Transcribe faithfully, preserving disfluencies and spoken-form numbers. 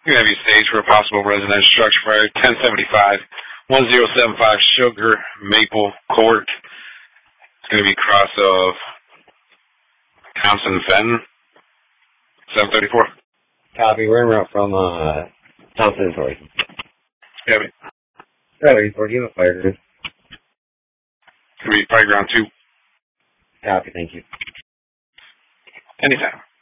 You're going to be staged for a possible residential structure fire, ten seventy-five, one zero seven five Sugar Maple Court. It's going to be cross of Thompson and Fenton, seven thirty-four. Copy. We're en route from uh, Thompson and Torrey. Copy. Right, report. You have a fire crew. It's going to be Playground two. Copy. Thank you. Anytime.